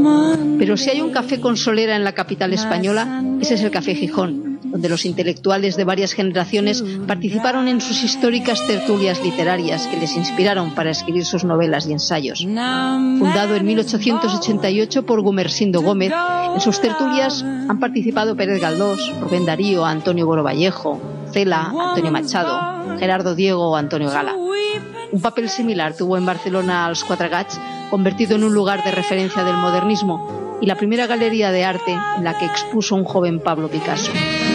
Pero si hay un café con solera en la capital española, ese es el Café Gijón, donde los intelectuales de varias generaciones participaron en sus históricas tertulias literarias que les inspiraron para escribir sus novelas y ensayos. Fundado en 1888 por Gumersindo Gómez, en sus tertulias han participado Pérez Galdós, Rubén Darío, Antonio Boro Vallejo, Cela, Antonio Machado, Gerardo Diego o Antonio Gala. Un papel similar tuvo en Barcelona als Quatre Gats, convertido en un lugar de referencia del modernismo, y la primera galería de arte en la que expuso un joven Pablo Picasso.